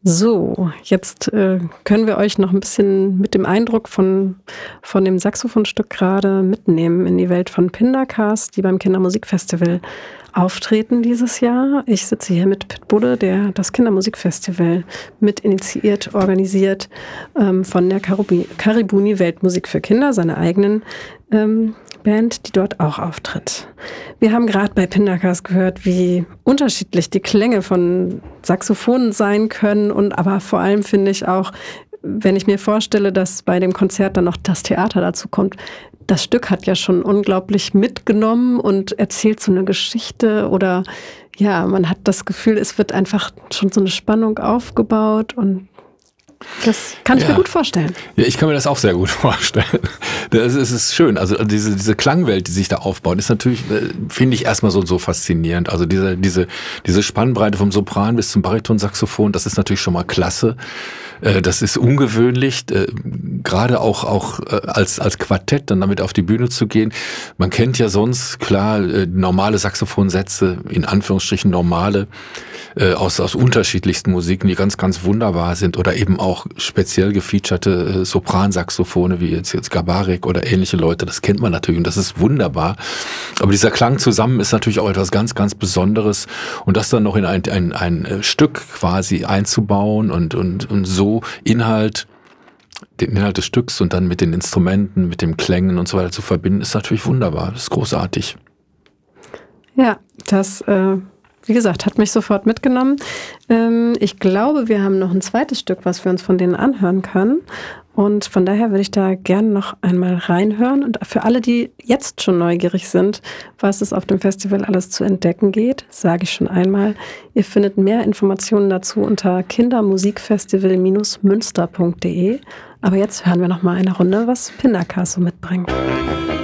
So, jetzt können wir euch noch ein bisschen mit dem Eindruck von dem Saxophonstück gerade mitnehmen in die Welt von Pindakas, die beim Kindermusikfestival auftreten dieses Jahr. Ich sitze hier mit Pit Budde, der das Kindermusikfestival mit initiiert, organisiert, von der Karibuni Weltmusik für Kinder, seiner eigenen Band, die dort auch auftritt. Wir haben gerade bei Pindakas gehört, wie unterschiedlich die Klänge von Saxophonen sein können und aber vor allem finde ich auch, wenn ich mir vorstelle, dass bei dem Konzert dann noch das Theater dazu kommt, das Stück hat ja schon unglaublich mitgenommen und erzählt so eine Geschichte oder ja, man hat das Gefühl, es wird einfach schon so eine Spannung aufgebaut und das kann ich mir gut vorstellen. Ja, ich kann mir das auch sehr gut vorstellen. Es ist schön. Also diese Klangwelt, die sich da aufbaut, ist natürlich, finde ich, erstmal so faszinierend. Also diese Spannbreite vom Sopran bis zum Baritonsaxophon, das ist natürlich schon mal klasse. Das ist ungewöhnlich, gerade auch als Quartett dann damit auf die Bühne zu gehen. Man kennt ja sonst, klar, normale Saxophonsätze, in Anführungsstrichen normale, aus unterschiedlichsten Musiken, die ganz, ganz wunderbar sind oder eben auch speziell gefeaturete Sopransaxophone, wie jetzt Gabarek oder ähnliche Leute, das kennt man natürlich und das ist wunderbar. Aber dieser Klang zusammen ist natürlich auch etwas ganz, ganz Besonderes und das dann noch in ein Stück quasi einzubauen und so den Inhalt des Stücks und dann mit den Instrumenten, mit den Klängen und so weiter zu verbinden, ist natürlich wunderbar, das ist großartig. Ja, das wie gesagt, hat mich sofort mitgenommen. Ich glaube, wir haben noch ein zweites Stück, was wir uns von denen anhören können. Und von daher würde ich da gerne noch einmal reinhören. Und für alle, die jetzt schon neugierig sind, was es auf dem Festival alles zu entdecken geht, sage ich schon einmal, ihr findet mehr Informationen dazu unter kindermusikfestival-münster.de. Aber jetzt hören wir noch mal eine Runde, was Pindakas so mitbringt.